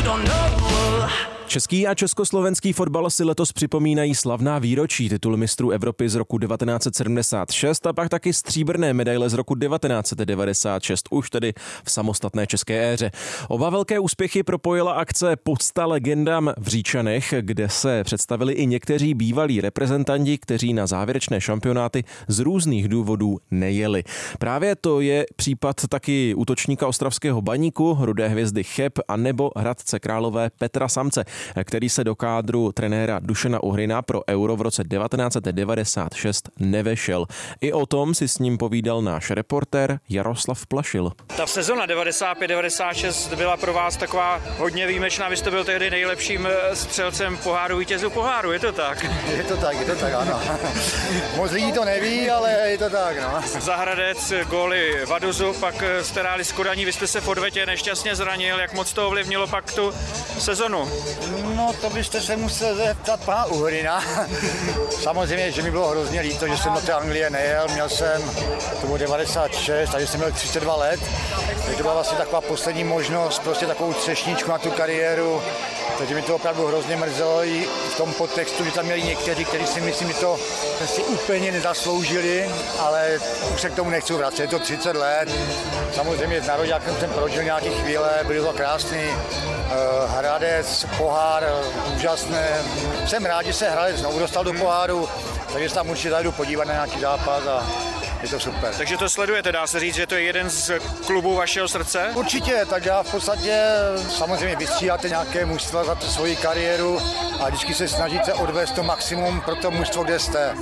Český a československý fotbal si letos připomínají slavná výročí titul mistrů Evropy z roku 1976 a pak taky stříbrné medaile z roku 1996, už tedy v samostatné české éře. Oba velké úspěchy propojila akce Pocta legendám v Říčanech, kde se představili i někteří bývalí reprezentanti, kteří na závěrečné šampionáty z různých důvodů nejeli. Právě to je případ taky útočníka ostravského Baníku, Rudé hvězdy Cheb a nebo Hradce Králové Petra Samce, který se do kádru trenéra Dušana Uhryna pro Euro v roce 1996 nevešel. I o tom si s ním povídal náš reportér Jaroslav Plašil. Ta sezona 95-96 byla pro vás taková hodně výjimečná. Vy jste byl tehdy nejlepším střelcem poháru, vítězů poháru, je to tak? Je to tak, ano. Moc lidí to neví, ale je to tak, no. Zahradec, góly Vadozu, pak jste hráli s Kodaní, vy jste se v odvetě nešťastně zranil. Jak moc to ovlivnilo pak tu sezonu? No, to byste se musel zeptat pana Uhryna. Samozřejmě, že mi bylo hrozně líto, že jsem do té Anglie nejel. Měl jsem, to bylo 96, a že jsem měl 32 let. Takže to byla vlastně taková poslední možnost, prostě takovou třešničku na tu kariéru. Takže mi to opravdu hrozně mrzelo i v tom podtextu, že tam měli někteří, kteří si myslím, že to si úplně nezasloužili, ale už se k tomu nechci vracet, je to 30 let. Samozřejmě s nároďákem jsem prožil nějaké chvíle, bylo to krásný. Hradec, pohár, úžasné. Jsem rád, že se Hradec znovu dostal do poháru, takže se tam určitě zajdu podívat na nějaký zápas a je to super. Takže to sledujete, dá se říct, že to je jeden z klubů vašeho srdce? Určitě, tak já v podstatě samozřejmě vystřídáte nějaké mužstva za tu svoji kariéru a vždycky se snažíte odvést to maximum pro to mužstvo, kde jste.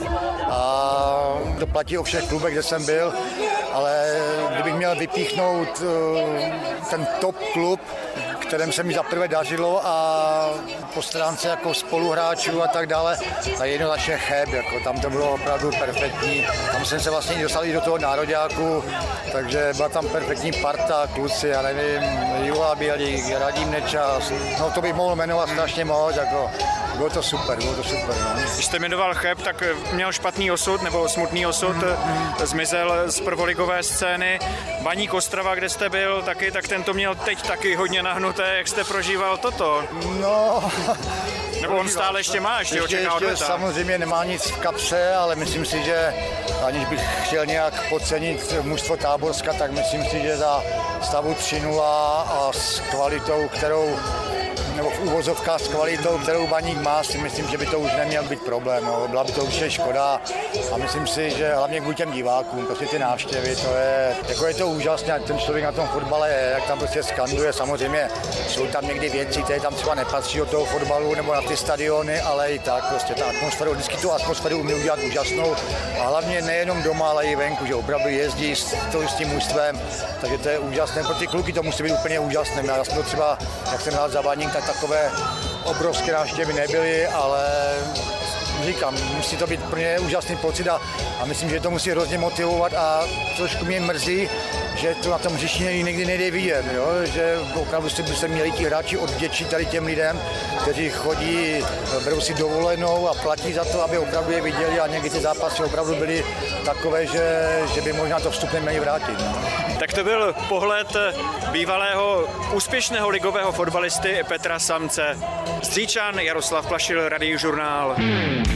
A to platí o všech klubech, kde jsem byl, ale kdybych měl vypíchnout ten top klub, kterém se mi zaprvé dařilo a po stránce jako spoluhráčů a tak dále, tak jednoznačně Cheb, jako tam to bylo opravdu perfektní. Tam jsem se vlastně dostal i do toho nároďáku, takže byla tam perfektní parta, kluci, já nevím, Jula Bělík, Radim Nečas, no to bych mohl jmenovat strašně moc, jako bylo to super, no. Když jste jmenoval Cheb, tak měl špatný osud, nebo smutný osud, zmizel z prvoligové scény. Baník Ostrava, kde jste byl taky, tak ten to měl teď taky hodně nahnuté. Jak jste prožíval toto? No... Nebo on stále ještě má, ještě očeká odveta. Samozřejmě nemá nic v kapse, ale myslím si, že aniž bych chtěl nějak podcenit mužstvo Táborska, tak myslím si, že za stavu 3-0 a s kvalitou, nebo v úvozovkách s kvalitou, kterou Baník má, si myslím, že by to už neměl být problém. No. Byla by to určitě škoda a myslím si, že hlavně kvůli těm divákům, prostě ty návštěvy, je to úžasné, ten člověk na tom fotbale je, jak tam prostě skanduje, samozřejmě jsou tam někdy věci, které tam třeba nepatří do toho fotbalu nebo na ty stadiony, ale i tak prostě ta atmosféra, vždycky tu atmosféru umí udělat úžasnou a hlavně nejenom doma, ale i venku, že opravdu jezdí s tím mužstvem, takže to je úžasné, pro ty kluky to musí být úplně úžasné. Já jsem to třeba, jak jsem hrál za Baník, tak takové obrovské návštěvy nebyly, ale říkám, musí to být pro ně úžasný pocit a myslím, že to musí hrozně motivovat a trošku mě mrzí, že to na tom hřišti nikdy nejde vidět, jo? Že opravdu by se měli ti hráči odvděčit tady těm lidem, kteří chodí, berou si dovolenou a platí za to, aby opravdu je viděli a někdy ty zápasy opravdu byly takové, že by možná to vstup neměli vrátit. No. Tak to byl pohled bývalého úspěšného ligového fotbalisty Petra Samce. Z Říčan Jaroslav Plašil, Radiožurnál.